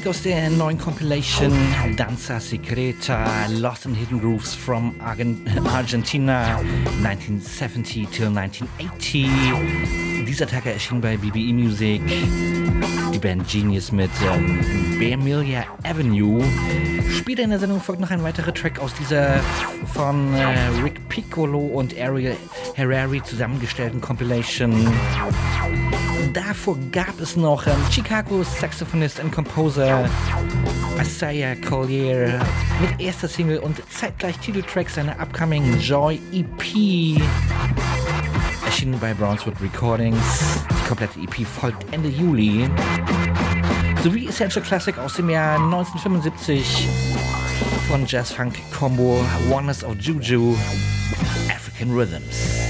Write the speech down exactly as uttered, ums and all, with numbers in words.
Track aus der neuen Compilation Danza Secreta, Lost in Hidden Grooves from Argen- Argentina nineteen seventy till nineteen eighty. Dieser Tag erschien bei B B E Music. Die Band Genius mit ähm, Bermilia Avenue. Später in der Sendung folgt noch ein weiterer Track aus dieser von äh, Rick Piccolo und Ariel Harari zusammengestellten Compilation. Davor gab es noch ähm, Chicagos Saxophonist und Composer Isaiah Collier mit erster Single und zeitgleich Titeltrack seiner upcoming Joy E P. Erschienen bei Brownswood Recordings. Die komplette E P folgt Ende Juli. Sowie Essential Classic aus dem Jahr neunzehnhundertfünfundsiebzig von Jazz-Funk-Combo Oneness of Juju, African Rhythms.